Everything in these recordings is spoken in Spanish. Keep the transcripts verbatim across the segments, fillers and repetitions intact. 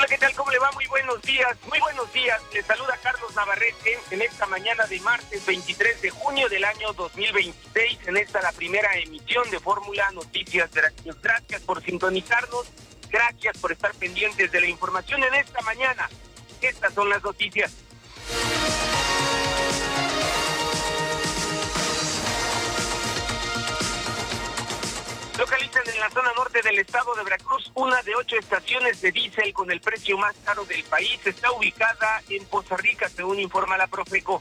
Hola, ¿qué tal? ¿Cómo le va? Muy buenos días, muy buenos días. Le saluda Carlos Navarrete en esta mañana de martes veintitrés de junio del año dos mil veintiséis. En esta la primera emisión de Fórmula Noticias Veracruz. Gracias por sintonizarnos, gracias por estar pendientes de la información en esta mañana. Estas son las noticias. Localizan en la zona norte del estado de Veracruz una de ocho estaciones de diésel con el precio más caro del país. Está ubicada en Poza Rica, según informa la Profeco.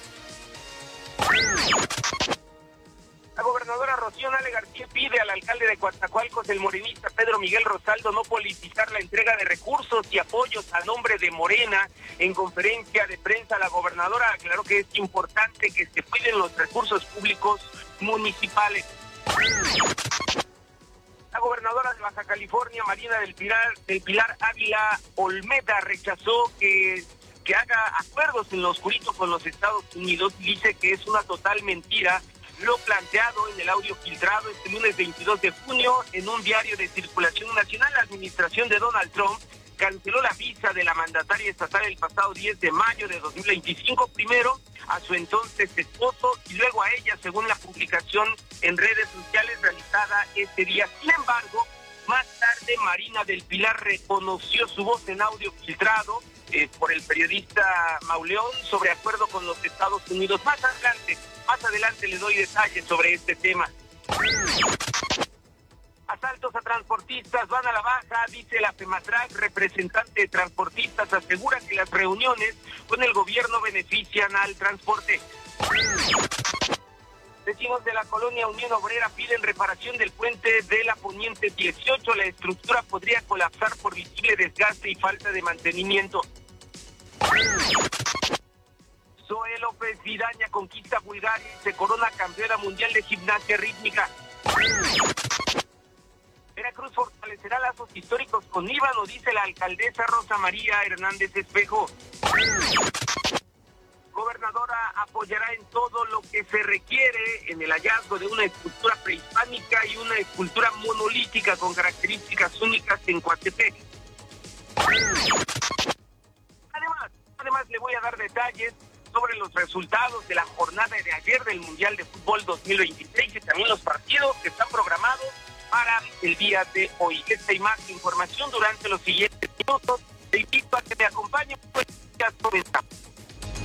La gobernadora Rocío Nale García pide al alcalde de Coatzacoalcos, el morenista Pedro Miguel Rosaldo, no politizar la entrega de recursos y apoyos a nombre de Morena. En conferencia de prensa, la gobernadora aclaró que es importante que se cuiden los recursos públicos municipales. La gobernadora de Baja California, Marina del Pilar, del Pilar Ávila Olmeda, rechazó que, que haga acuerdos en lo oscurito con los Estados Unidos y dice que es una total mentira lo planteado en el audio filtrado este lunes veintidós de junio en un diario de circulación nacional. La administración de Donald Trump canceló la visa de la mandataria estatal el pasado diez de mayo de dos mil veinticinco, primero a su entonces esposo y luego a ella, según la publicación en redes sociales realizada este día. Sin embargo, más tarde Marina del Pilar reconoció su voz en audio filtrado eh, por el periodista Mauleón sobre acuerdo con los Estados Unidos. Más adelante, más adelante le doy detalles sobre este tema. Asaltos a transportistas van a la baja, dice la FEMATRAC. Representante de transportistas asegura que las reuniones con el gobierno benefician al transporte. Vecinos de la colonia Unión Obrera piden reparación del puente de la Poniente dieciocho. La estructura podría colapsar por visible desgaste y falta de mantenimiento. Zoe López Vidaña conquista Bulgaria y se corona campeona mundial de gimnasia rítmica. Veracruz fortalecerá lazos históricos con Líbano, dice la alcaldesa Rosa María Hernández Espejo. Gobernadora apoyará en todo lo que se requiere en el hallazgo de una estructura prehispánica y una escultura monolítica con características únicas en Coatepec. Además, además le voy a dar detalles sobre los resultados de la jornada de ayer del Mundial de Fútbol dos mil veintiséis y también los partidos que están programados para el día de hoy. Esta y más información durante los siguientes minutos. Te invito a que me acompañen, pues ya comenzamos.